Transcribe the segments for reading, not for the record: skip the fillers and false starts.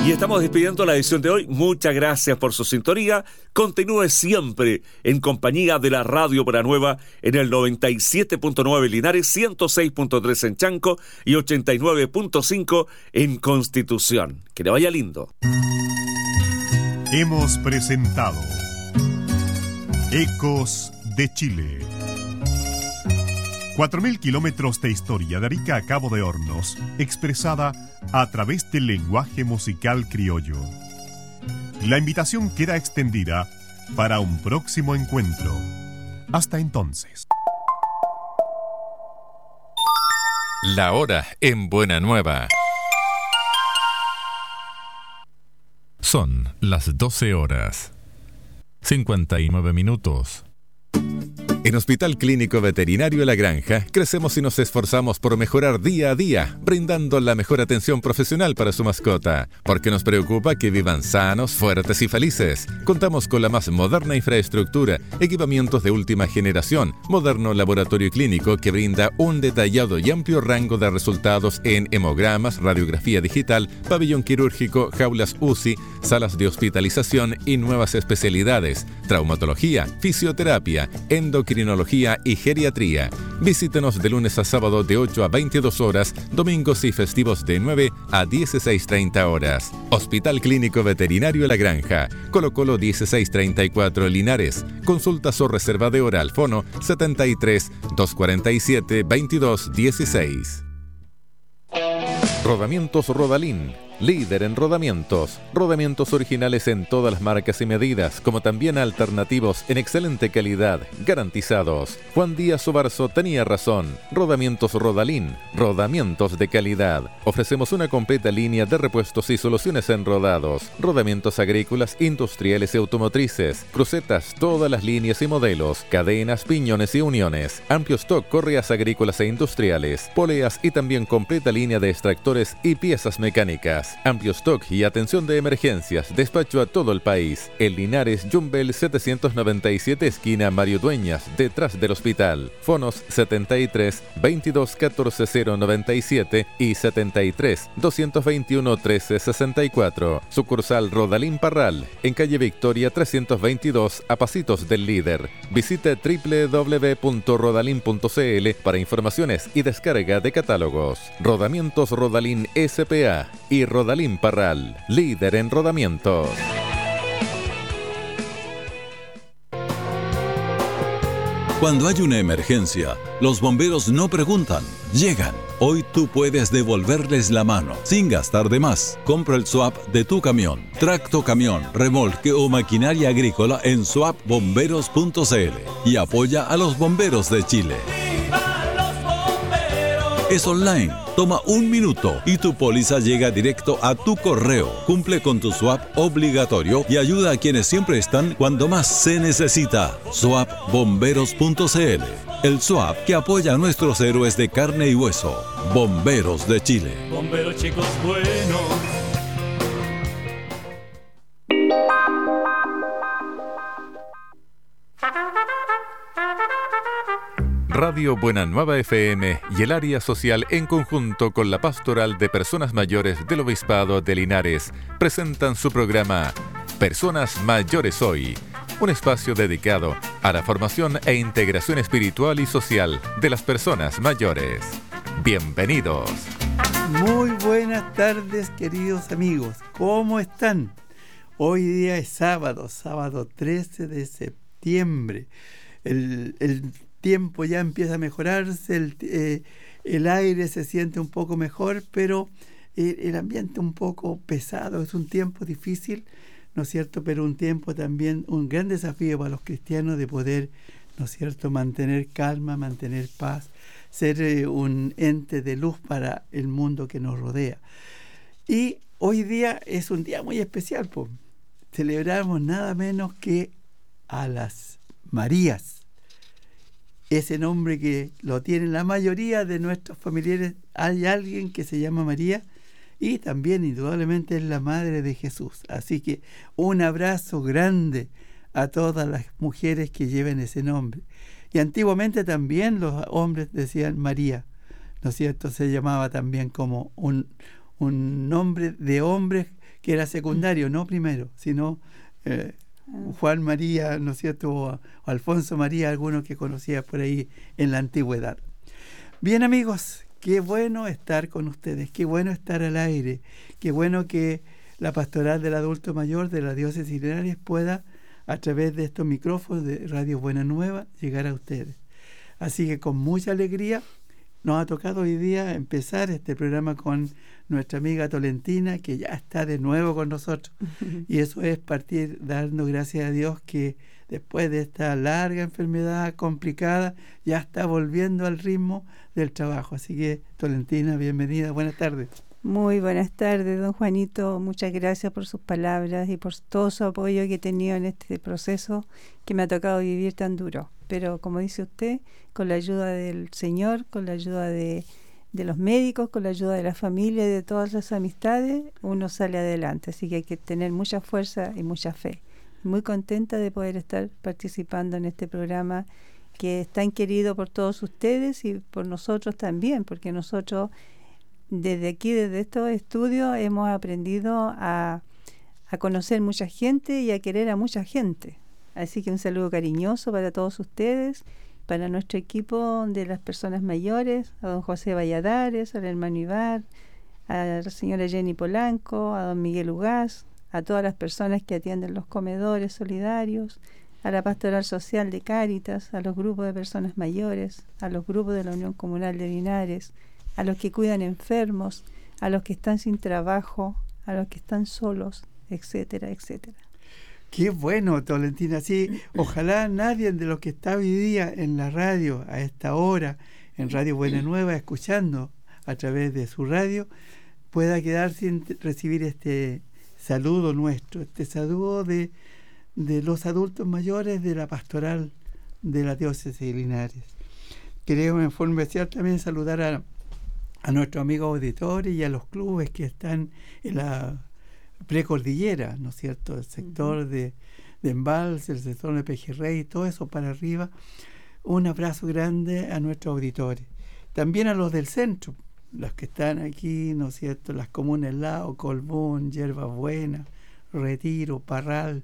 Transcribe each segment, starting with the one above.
Y estamos despidiendo la edición de hoy. Muchas gracias por su sintonía. Continúe siempre en compañía de la Radio Buena Nueva en el 97.9 Linares, 106.3 en Chanco y 89.5 en Constitución. Que le vaya lindo. Hemos presentado Ecos de Chile. 4.000 kilómetros de historia de Arica a Cabo de Hornos, expresada a través del lenguaje musical criollo. La invitación queda extendida para un próximo encuentro. Hasta entonces. La hora en Buena Nueva. Son las 12 horas. 59 minutos. En Hospital Clínico Veterinario La Granja, crecemos y nos esforzamos por mejorar día a día, brindando la mejor atención profesional para su mascota, porque nos preocupa que vivan sanos, fuertes y felices. Contamos con la más moderna infraestructura, equipamientos de última generación, moderno laboratorio clínico que brinda un detallado y amplio rango de resultados en hemogramas, radiografía digital, pabellón quirúrgico, jaulas UCI, salas de hospitalización y nuevas especialidades, traumatología, fisioterapia, endocrinología y geriatría. Visítenos de lunes a sábado de 8 a 22 horas, domingos y festivos de 9 a 16:30 horas. Hospital Clínico Veterinario La Granja, Colo Colo 1634 Linares. Consultas o reserva de hora al fono 73 247 22 16. Rodamientos Rodalín, líder en rodamientos. Rodamientos originales en todas las marcas y medidas, como también alternativos en excelente calidad, garantizados. Juan Díaz Obarzo tenía razón. Rodamientos Rodalín, rodamientos de calidad. Ofrecemos una completa línea de repuestos y soluciones en rodados, rodamientos agrícolas, industriales y automotrices, crucetas, todas las líneas y modelos, cadenas, piñones y uniones, amplio stock, correas agrícolas e industriales, poleas y también completa línea de extractores y piezas mecánicas. Amplio stock y atención de emergencias, despacho a todo el país. En Linares, Jumbel 797, esquina Mario Dueñas, detrás del hospital. Fonos 73 22 14 097 y 73 221 13 64. Sucursal Rodalín Parral, en calle Victoria 322, a pasitos del líder. Visite www.rodalin.cl para informaciones y descarga de catálogos. Rodamientos Rodalín SPA y Rodalín Parral, líder en rodamientos. Cuando hay una emergencia, los bomberos no preguntan, llegan. Hoy tú puedes devolverles la mano, sin gastar de más. Compra el swap de tu camión, tracto camión, remolque o maquinaria agrícola en swapbomberos.cl y apoya a los bomberos de Chile. Es online, toma un minuto y tu póliza llega directo a tu correo. Cumple con tu swap obligatorio y ayuda a quienes siempre están cuando más se necesita. Swapbomberos.cl, el swap que apoya a nuestros héroes de carne y hueso. Bomberos de Chile. Bomberos chicos buenos. Radio Buena Nueva FM y el área social en conjunto con la Pastoral de Personas Mayores del Obispado de Linares presentan su programa Personas Mayores Hoy, un espacio dedicado a la formación e integración espiritual y social de las personas mayores. Bienvenidos. Muy buenas tardes, queridos amigos. ¿Cómo están? Hoy día es sábado 13 de septiembre. El tiempo ya empieza a mejorarse, el aire se siente un poco mejor, pero el ambiente un poco pesado. Es un tiempo difícil, ¿no es cierto? Pero un tiempo también, un gran desafío para los cristianos de poder, ¿no es cierto?, mantener calma, mantener paz, ser un ente de luz para el mundo que nos rodea. Y hoy día es un día muy especial, pues. Celebramos nada menos que a las Marías. Ese nombre que lo tienen la mayoría de nuestros familiares, hay alguien que se llama María y también indudablemente es la madre de Jesús. Así que un abrazo grande a todas las mujeres que lleven ese nombre. Y antiguamente también los hombres decían María, ¿no es cierto? Se llamaba también como un nombre de hombres que era secundario, no primero, sino Juan María, ¿no es cierto?, o Alfonso María, algunos que conocía por ahí en la antigüedad. Bien, amigos, qué bueno estar con ustedes, qué bueno estar al aire, qué bueno que la pastoral del adulto mayor de la diócesis de Linares pueda, a través de estos micrófonos de Radio Buena Nueva, llegar a ustedes. Así que con mucha alegría nos ha tocado hoy día empezar este programa con nuestra amiga Tolentina, que ya está de nuevo con nosotros. Y eso es partir dando gracias a Dios que después de esta larga enfermedad complicada, ya está volviendo al ritmo del trabajo. Así que, Tolentina, bienvenida, buenas tardes. Muy buenas tardes, don Juanito. Muchas gracias por sus palabras y por todo su apoyo que he tenido en este proceso que me ha tocado vivir tan duro. Pero, como dice usted, con la ayuda del Señor, con la ayuda de los médicos, con la ayuda de la familia y de todas las amistades, uno sale adelante. Así que hay que tener mucha fuerza y mucha fe. Muy contenta de poder estar participando en este programa que es tan querido por todos ustedes y por nosotros también, porque nosotros desde aquí, desde estos estudios, hemos aprendido a conocer mucha gente y a querer a mucha gente. Así que un saludo cariñoso para todos ustedes, para nuestro equipo de las personas mayores, a don José Valladares, al hermano Ibar, a la señora Jenny Polanco, a don Miguel Ugaz, a todas las personas que atienden los comedores solidarios, a la Pastoral Social de Cáritas, a los grupos de personas mayores, a los grupos de la Unión Comunal de Linares, a los que cuidan enfermos, a los que están sin trabajo, a los que están solos, etcétera, etcétera. Qué bueno, Tolentina. Sí, ojalá nadie de los que está hoy día en la radio a esta hora, en Radio Buena Nueva, escuchando a través de su radio, pueda quedar sin recibir este saludo nuestro, este saludo de los adultos mayores de la pastoral de la diócesis de Linares. Queremos en forma especial también saludar a nuestros amigos auditores y a los clubes que están en la precordillera, ¿no es cierto? El sector de Embalse, el sector de Pejerrey, todo eso para arriba. Un abrazo grande a nuestros auditores. También a los del centro, los que están aquí, ¿no es cierto? Las comunas Lao, Colbún, Yerbas Buenas, Retiro, Parral,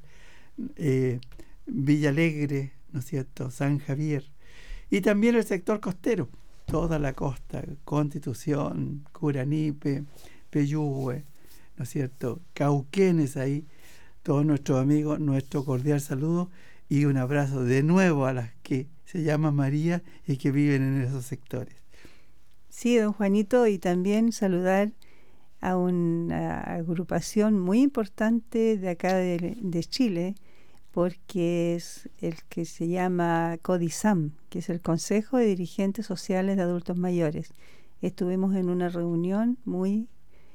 Villa Alegre, ¿no es cierto? San Javier. Y también el sector costero, toda la costa, Constitución, Curanipe, Peyúgue, ¿no es cierto? Cauquenes ahí, todos nuestros amigos, nuestro cordial saludo y un abrazo de nuevo a las que se llaman María y que viven en esos sectores. Sí, don Juanito, y también saludar a una agrupación muy importante de acá de Chile, porque es el que se llama CODISAM, que es el Consejo de Dirigentes Sociales de Adultos Mayores. Estuvimos en una reunión muy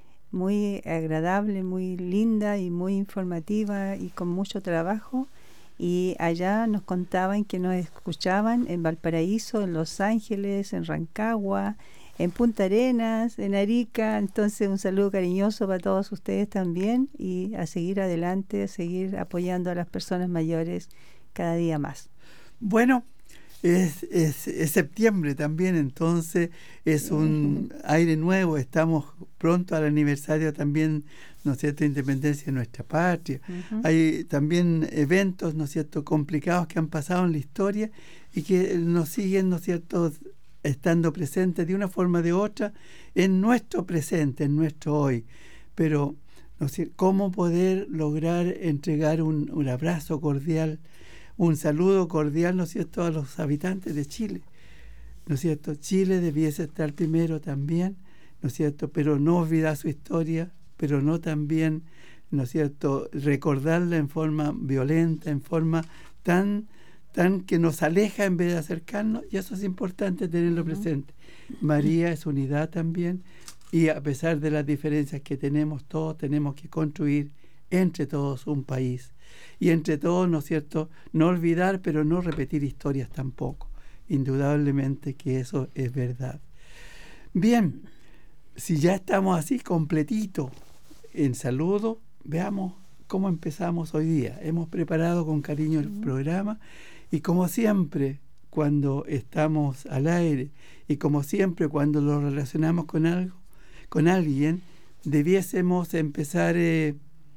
agradable, muy linda y muy informativa y con mucho trabajo, y allá nos contaban que nos escuchaban en Valparaíso, en Los Ángeles, en Rancagua, en Punta Arenas, en Arica. Entonces un saludo cariñoso para todos ustedes también y a seguir adelante, a seguir apoyando a las personas mayores cada día más. Bueno, es septiembre también, entonces es un aire nuevo. Estamos pronto al aniversario también, ¿no es cierto?, de independencia de nuestra patria. Hay también eventos, ¿no es cierto?, complicados que han pasado en la historia y que nos siguen, ¿no es cierto?, estando presentes de una forma o de otra en nuestro presente, en nuestro hoy. Pero, ¿no sé, cómo poder lograr entregar un abrazo cordial, un saludo cordial, ¿no es cierto?, a los habitantes de Chile, ¿no es cierto? Chile debiese estar primero también, ¿no es cierto?, pero no olvidar su historia, pero no también, ¿no es cierto?, recordarla en forma violenta, en forma tan que nos aleja en vez de acercarnos, y eso es importante tenerlo presente. María es unidad también, y a pesar de las diferencias que tenemos, todos tenemos que construir entre todos un país. Y entre todos, ¿no es cierto?, no olvidar, pero no repetir historias tampoco. Indudablemente que eso es verdad. Bien, si ya estamos así completito en saludo, veamos cómo empezamos hoy día. Hemos preparado con cariño el programa y como siempre cuando estamos al aire y como siempre cuando lo relacionamos con algo, con alguien, debiésemos empezar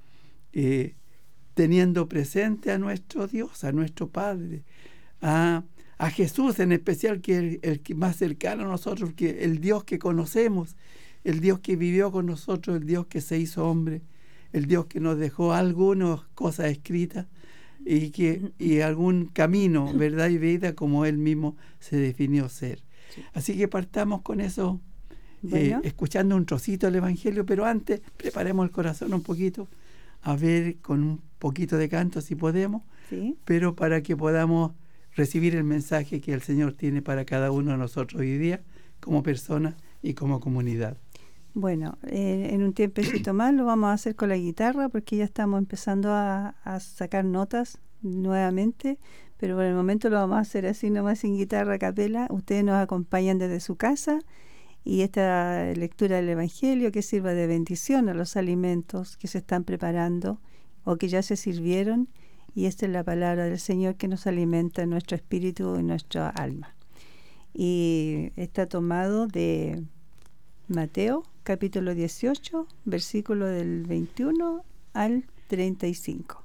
teniendo presente a nuestro Dios, a nuestro Padre, a Jesús en especial, que es el que más cercano a nosotros, que el Dios que conocemos, el Dios que vivió con nosotros, el Dios que se hizo hombre, el Dios que nos dejó algunas cosas escritas y algún camino, verdad y vida, como Él mismo se definió ser. Sí. Así que partamos con eso, escuchando un trocito del Evangelio, pero antes preparemos el corazón un poquito, a ver con un poquito de canto si podemos, sí, pero para que podamos recibir el mensaje que el Señor tiene para cada uno de nosotros hoy día, como persona y como comunidad. Bueno, en un tiempecito más lo vamos a hacer con la guitarra, porque ya estamos empezando a sacar notas nuevamente, pero por el momento lo vamos a hacer así nomás, sin guitarra, a capela. Ustedes nos acompañan desde su casa, y esta lectura del Evangelio que sirva de bendición a los alimentos que se están preparando o que ya se sirvieron, y esta es la palabra del Señor que nos alimenta en nuestro espíritu y nuestra alma. Y está tomado de Mateo capítulo 18, versículo del 21 al 35.